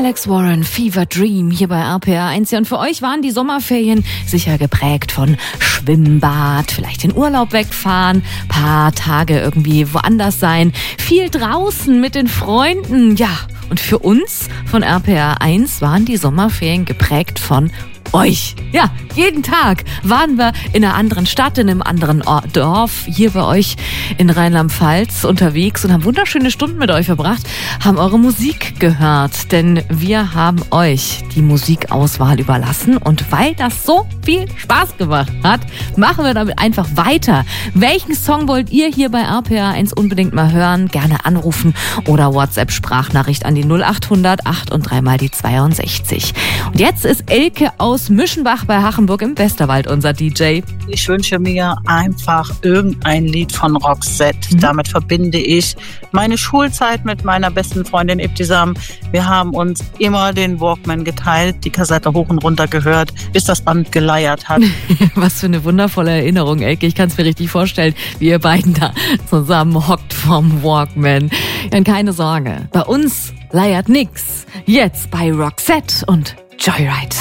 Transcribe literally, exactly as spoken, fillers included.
Alex Warren, Fever Dream hier bei R P R eins. Ja, und für euch waren die Sommerferien sicher geprägt von Schwimmbad, vielleicht in Urlaub wegfahren, paar Tage irgendwie woanders sein, viel draußen mit den Freunden. Ja, und für uns von R P R eins waren die Sommerferien geprägt von euch. Ja, jeden Tag waren wir in einer anderen Stadt, in einem anderen Ort, Dorf, hier bei euch in Rheinland-Pfalz unterwegs und haben wunderschöne Stunden mit euch verbracht, haben eure Musik gehört, denn wir haben euch die Musikauswahl überlassen und weil das so viel Spaß gemacht hat, machen wir damit einfach weiter. Welchen Song wollt ihr hier bei R P R eins unbedingt mal hören? Gerne anrufen oder WhatsApp-Sprachnachricht an die null acht hundert acht und dreimal die zweiundsechzig. Und jetzt ist Elke aus Mischenbach bei Hachenburg im Westerwald unser D J. Ich wünsche mir einfach irgendein Lied von Roxette. Mhm. Damit verbinde ich meine Schulzeit mit meiner besten Freundin Ibtisam. Wir haben uns immer den Walkman geteilt, die Kassette hoch und runter gehört, bis das Band geleiert hat. Was für eine wundervolle Erinnerung, Elke. Ich kann es mir richtig vorstellen, wie ihr beiden da zusammen hockt vom Walkman. Und keine Sorge, bei uns leiert nix. Jetzt bei Roxette und Joyride.